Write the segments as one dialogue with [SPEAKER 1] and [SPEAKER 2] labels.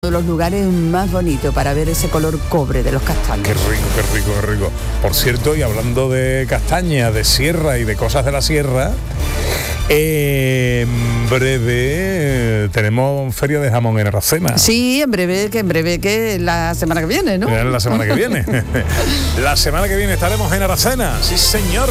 [SPEAKER 1] de los lugares más bonitos para ver ese color cobre de los castaños.
[SPEAKER 2] Qué rico, qué rico, qué rico. Por cierto, y hablando de castaña, de sierra y de cosas de la sierra, en breve tenemos feria de jamón en Aracena.
[SPEAKER 1] Sí, en breve que la semana que viene, ¿no?
[SPEAKER 2] La semana que viene. La semana que viene estaremos en Aracena, sí señor.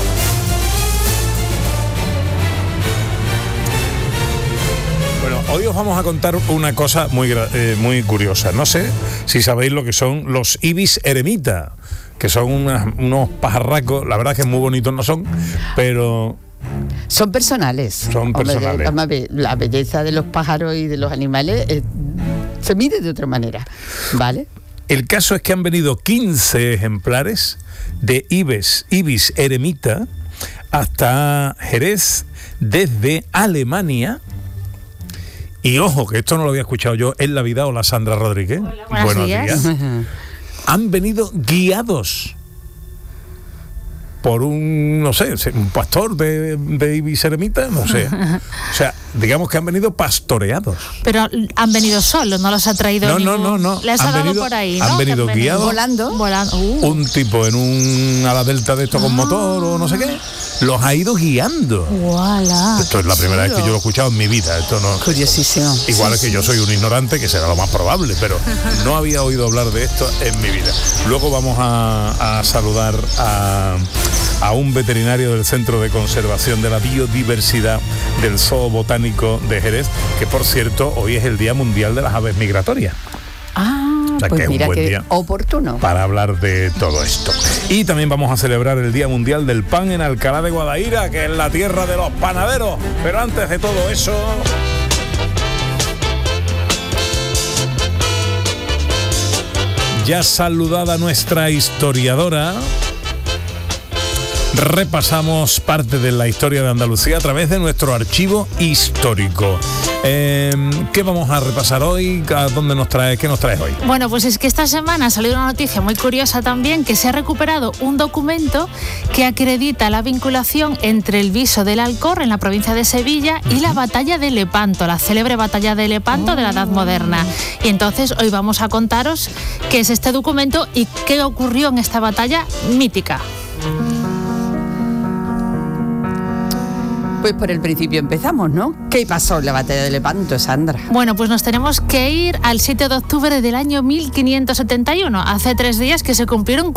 [SPEAKER 2] Hoy os vamos a contar una cosa muy curiosa. No sé si sabéis lo que son los ibis eremita, que son unos pajarracos. La verdad es que muy bonitos no son, pero...
[SPEAKER 1] Son personales.
[SPEAKER 2] Son personales.
[SPEAKER 1] Hombre, la belleza de los pájaros y de los animales se mide de otra manera, ¿vale?
[SPEAKER 2] El caso es que han venido 15 ejemplares de ibis eremita hasta Jerez desde Alemania. Y ojo, que esto no lo había escuchado yo en la vida. Hola, Sandra Rodríguez.
[SPEAKER 3] Hola, buenos días.
[SPEAKER 2] Han venido guiados por un, no sé, un pastor de ibis eremita, no sé. O sea, digamos que han venido pastoreados.
[SPEAKER 3] Pero han venido solos, no los ha traído
[SPEAKER 2] No.
[SPEAKER 3] Les ha dado por ahí, ¿no?
[SPEAKER 2] Han venido guiados.
[SPEAKER 1] Volando.
[SPEAKER 2] Un tipo en un ala delta de esto con motor o no sé qué, los ha ido guiando.
[SPEAKER 3] ¡Voilà!
[SPEAKER 2] Esto es la primera vez que yo lo he escuchado en mi vida. Esto no.
[SPEAKER 1] Curiosísimo.
[SPEAKER 2] Igual es que yo soy un ignorante, que será lo más probable, pero no había oído hablar de esto en mi vida. Luego vamos a saludar a un veterinario del Centro de Conservación de la Biodiversidad del Zoo Botánico de Jerez, que por cierto hoy es el Día Mundial de las Aves Migratorias. O sea,
[SPEAKER 1] pues
[SPEAKER 2] que
[SPEAKER 1] mira qué oportuno
[SPEAKER 2] para hablar de todo esto. Y también vamos a celebrar el Día Mundial del Pan en Alcalá de Guadaira, que es la tierra de los panaderos. Pero antes de todo eso... Ya saludada nuestra historiadora, repasamos parte de la historia de Andalucía a través de nuestro archivo histórico. ¿Qué vamos a repasar hoy? ¿A dónde nos traes? ¿Qué nos traes hoy?
[SPEAKER 3] Bueno, pues es que esta semana ha salido una noticia muy curiosa también, que se ha recuperado un documento que acredita la vinculación entre el Viso del Alcor en la provincia de Sevilla y la batalla de Lepanto, la célebre batalla de Lepanto de la Edad Moderna. Y entonces hoy vamos a contaros qué es este documento y qué ocurrió en esta batalla mítica.
[SPEAKER 1] Pues por el principio empezamos, ¿no? ¿Qué pasó en la batalla de Lepanto, Sandra?
[SPEAKER 3] Bueno, pues nos tenemos que ir al 7 de octubre del año 1571. Hace 3 días que se cumplieron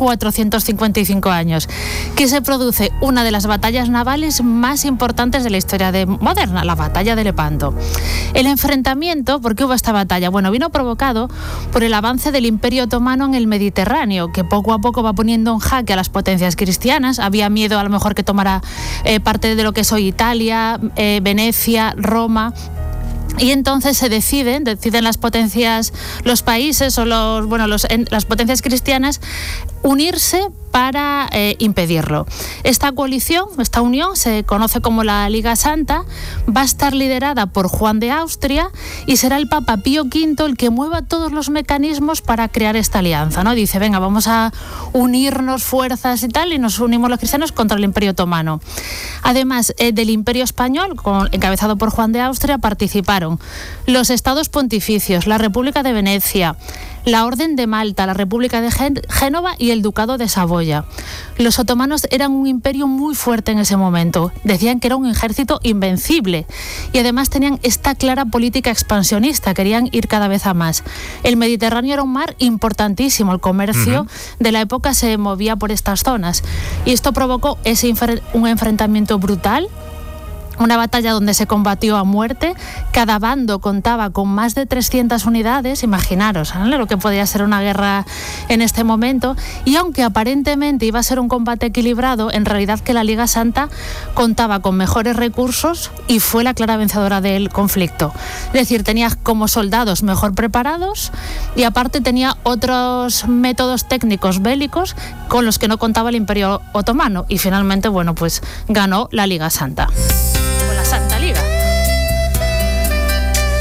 [SPEAKER 3] 455 años, que se produce una de las batallas navales más importantes de la historia moderna, la batalla de Lepanto. El enfrentamiento, ¿por qué hubo esta batalla? Bueno, vino provocado por el avance del Imperio Otomano en el Mediterráneo, que poco a poco va poniendo en jaque a las potencias cristianas. Había miedo a lo mejor que tomara parte de lo que es hoy Italia, Venecia, Roma. Y entonces se deciden las potencias, los países o las potencias cristianas unirse para impedirlo. Esta coalición, esta unión, se conoce como la Liga Santa, va a estar liderada por Juan de Austria y será el Papa Pío V el que mueva todos los mecanismos para crear esta alianza, ¿no? Dice, venga, vamos a unirnos fuerzas y tal, y nos unimos los cristianos contra el Imperio Otomano. Además del Imperio Español, encabezado por Juan de Austria, participaron los Estados Pontificios, la República de Venecia, la Orden de Malta, la República de Génova y el Ducado de Saboya. Los otomanos eran un imperio muy fuerte en ese momento. Decían que era un ejército invencible y además tenían esta clara política expansionista, querían ir cada vez a más. El Mediterráneo era un mar importantísimo, el comercio de la época se movía por estas zonas y esto provocó un enfrentamiento brutal. Una batalla donde se combatió a muerte, cada bando contaba con más de 300 unidades, imaginaros, ¿eh?, lo que podía ser una guerra en este momento, y aunque aparentemente iba a ser un combate equilibrado, en realidad que la Liga Santa contaba con mejores recursos y fue la clara vencedora del conflicto. Es decir, tenía como soldados mejor preparados y aparte tenía otros métodos técnicos bélicos con los que no contaba el Imperio Otomano y finalmente, bueno, pues ganó la Liga Santa. Santa Liga.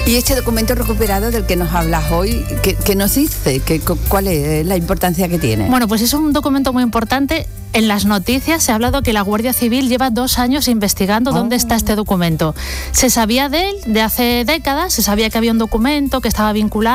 [SPEAKER 1] Y este documento recuperado del que nos hablas hoy, ¿qué nos dice? ¿Cuál es la importancia que tiene?
[SPEAKER 3] Bueno, pues es un documento muy importante. En las noticias se ha hablado que la Guardia Civil lleva 2 años investigando dónde está este documento. Se sabía de él de hace décadas, se sabía que había un documento que estaba vinculado